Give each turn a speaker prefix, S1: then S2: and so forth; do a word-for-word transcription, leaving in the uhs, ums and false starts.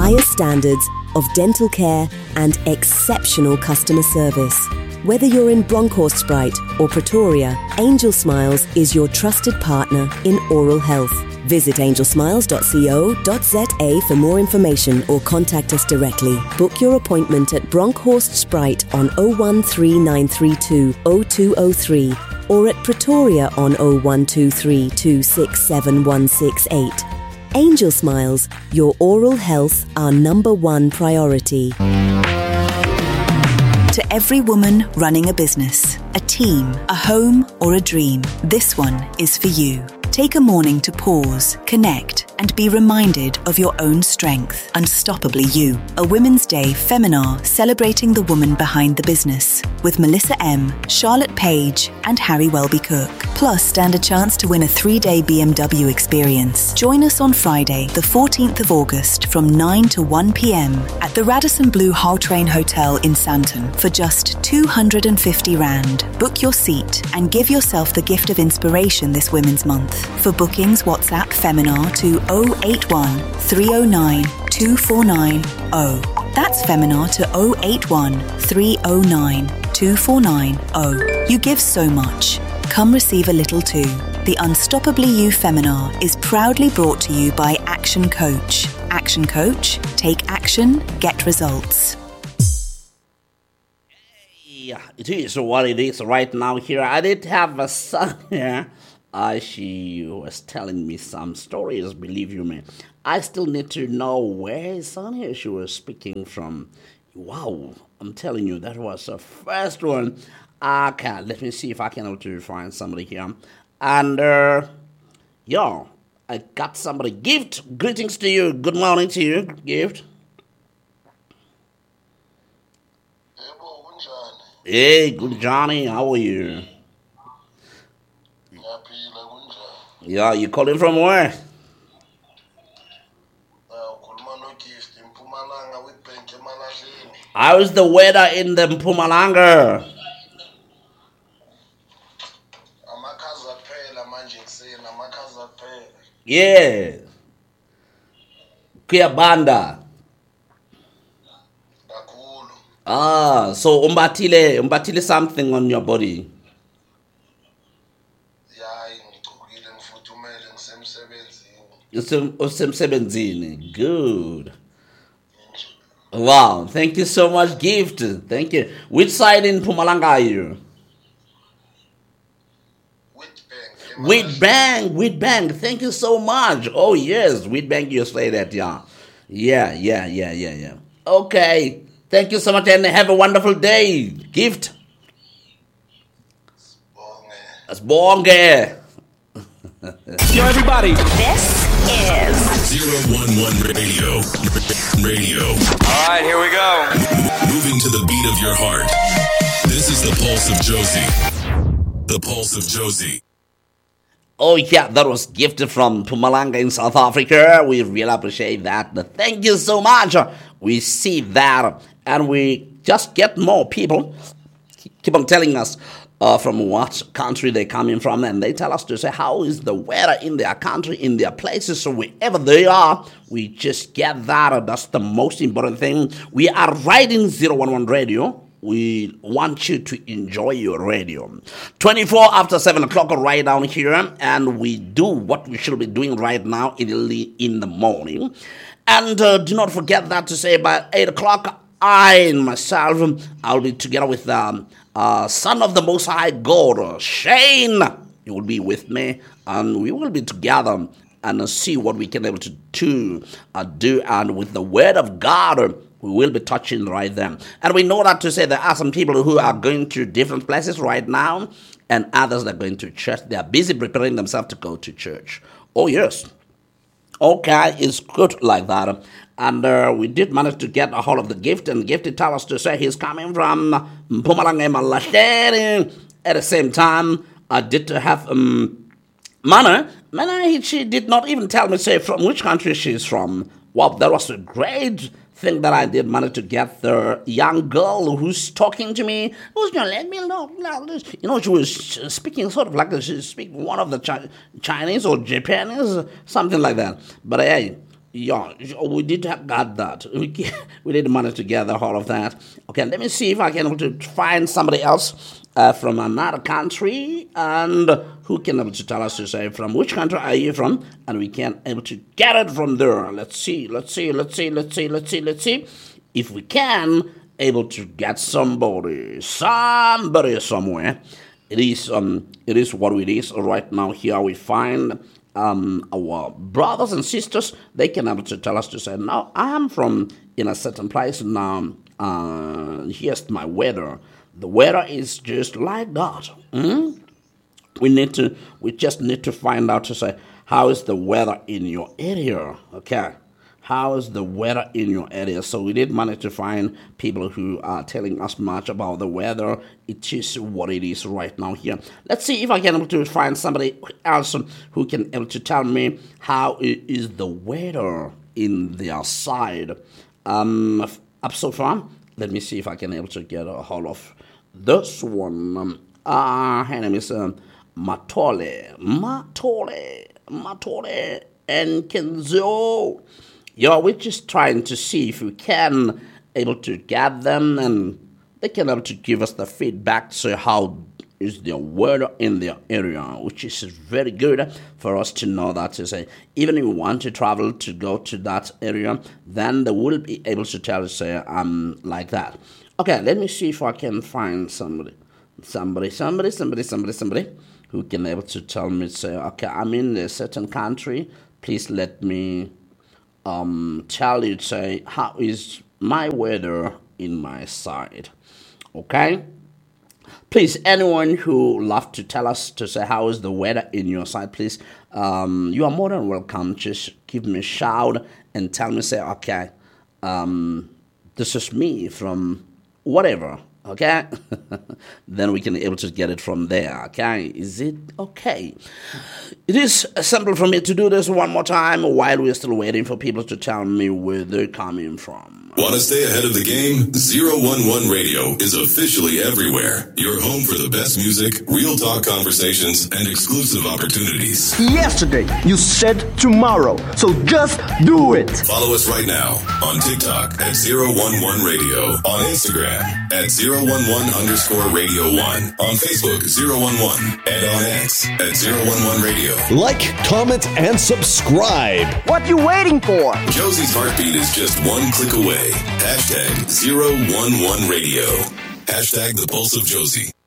S1: highest standards of dental care and exceptional customer service. Whether you're in Bronkhorst or Pretoria, Angel Smiles is your trusted partner in oral health. Visit angel smiles dot co dot za for more information or contact us directly. Book your appointment at Bronkhorst Sprite on oh one three nine three two oh two oh three or at Pretoria on oh one two three two six seven one six eight. Angel Smiles, your oral health, our number one priority.
S2: To every woman running a business, a team, a home, or a dream, this one is for you. Take a morning to pause, connect, and be reminded of your own strength. Unstoppably You, a Women's Day Feminar celebrating the woman behind the business with Melissa M, Charlotte Page, and Harry Welby Cook. Plus, stand a chance to win a three-day B M W experience. Join us on Friday, the fourteenth of August from nine to one p.m. at the Radisson Blu Hartrain Hotel in Sandton for just two hundred fifty rand. Book your seat and give yourself the gift of inspiration this Women's Month. For bookings, WhatsApp Feminar to oh eight one three oh nine two four nine oh. That's Feminar to oh eight one three oh nine two four nine oh. You give so much. Come receive a little too. The Unstoppably You Feminar is proudly brought to you by Action Coach. Action Coach, take action, get results.
S3: Yeah, it is what it is right now here. I did have a son here. Uh, she was telling me some stories, believe you me. I still need to know where is son here she was speaking from. Wow, I'm telling you, that was the first one. Okay, let me see if I can able to find somebody here. And, uh, yo, I got somebody. Gift, greetings to you. Good morning to you, Gift. Hey, good Johnny, how are you? Yeah, you calling from where? How's the weather in the Mpumalanga? Yeah. Kuyabanda. Ah, so umbatile, umbatile something on your body. Good. Wow, thank you so much, Gift. Thank you. Which side in Mpumalanga are you? Wheatbank, Wheatbank. Thank you so much. Oh yes, Wheatbank. You say that, yeah, yeah, yeah, yeah, yeah, yeah. Okay, thank you so much, and have a wonderful day, Gift. Asbonge.
S4: Yo, everybody.
S2: This is
S5: zero one one Radio. Radio.
S4: All right, here we go.
S5: Moving to the beat of your heart. This is the Pulse of Josie. The Pulse of Josie.
S3: Oh yeah, that was gifted from Mpumalanga in South Africa. We really appreciate that. Thank you so much. We see that, and we just get more people keep on telling us uh, from what country they're coming from, and they tell us to say how is the weather in their country, in their places. So wherever they are, we just get that. That's the most important thing. We are riding zero one one Radio. We want you to enjoy your radio. twenty-four after seven o'clock right down here. And we do what we should be doing right now early in the morning. And uh, do not forget that to say by eight o'clock, I and myself, I'll be together with the um, uh, Son of the Most High God, Shane. You will be with me. And we will be together and uh, see what we can be able to do, uh, do. And with the Word of God, we will be touching right there. And we know that to say there are some people who are going to different places right now, and others that are going to church. They are busy preparing themselves to go to church. Oh, yes. Okay, it's good like that. And uh, we did manage to get a hold of the gift, and the gift did tell us to say he's coming from Mpumalanga Malasheri. At the same time, I did have um, Mana. Mana, she did not even tell me, say, from which country she's from. Wow, that was a great thing that I did manage to get the young girl who's talking to me, who's going to let me know. You know, she was speaking sort of like she's speaking one of the Chi- Chinese or Japanese, something like that. But hey, Yeah, we did have got that. We, we did manage to gather all of that. Okay, let me see if I can able to find somebody else uh, from another country and who can able to tell us to say from which country are you from, and we can able to get it from there. Let's see, let's see, let's see, let's see, let's see, let's see if we can able to get somebody, somebody somewhere. It is um, it is what it is right now. Here we find. Um, our brothers and sisters, they can able to tell us to say, no, I am from in a certain place now. Uh, here's my weather. The weather is just like that. Mm? We need to, we just need to find out to say, how is the weather in your area? Okay. How is the weather in your area? So we did manage to find people who are telling us much about the weather. It is what it is right now here. Let's see if I can able to find somebody else who can able to tell me how it is the weather in their side. Um, up so far, let me see if I can able to get a hold of this one. Um, uh, her name is um, Matole, Matole, Matole, and Kenzo. Yeah, we're just trying to see if we can able to get them and they can able to give us the feedback to say how is their weather in their area, which is very good for us to know that to say even if we want to travel to go to that area, then they will be able to tell us say um like that. Okay, let me see if I can find somebody, somebody, somebody, somebody, somebody, somebody who can able to tell me say okay, I'm in a certain country. Please let me. Um, tell you, say, how is my weather in my side, okay? Please, anyone who love to tell us to say how is the weather in your side, please, um, you are more than welcome. Just give me a shout and tell me, say, okay, um, this is me from whatever, okay? Then we can be able to get it from there, okay? Is it okay? It is simple for me to do this one more time while we're still waiting for people to tell me where they're coming from.
S5: Want to stay ahead of the game? zero one one Radio is officially everywhere. Your home for the best music, real talk conversations, and exclusive opportunities.
S6: Yesterday, you said tomorrow, so just do it.
S5: Follow us right now on TikTok at zero one one Radio, on Instagram at zero one one underscore radio one, on Facebook zero one one, and on X at zero one one Radio.
S7: Like, comment, and subscribe.
S6: What you waiting for?
S5: Josie's heartbeat is just one click away. Hashtag zero one one Radio. Hashtag the Pulse of Josie.